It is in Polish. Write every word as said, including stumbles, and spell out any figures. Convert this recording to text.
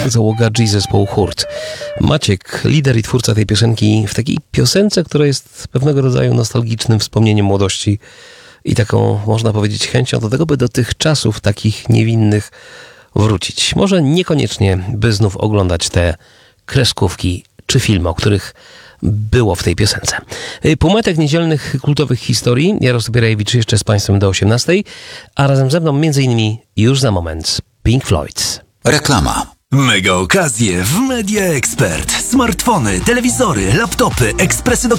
załoga G zespołu Hurt. Maciek, lider i twórca tej piosenki, w takiej piosence, która jest pewnego rodzaju nostalgicznym wspomnieniem młodości i taką, można powiedzieć, chęcią do tego, by do tych czasów takich niewinnych wrócić. Może niekoniecznie, by znów oglądać te kreskówki czy filmy, o których było w tej piosence. Półmetek niedzielnych kultowych historii. Jarosław Bierajewicz jeszcze z Państwem do osiemnastej, a razem ze mną między innymi już za moment Pink Floyd. Reklama. Mega okazje w Media Expert. Smartfony, telewizory, laptopy, ekspresy do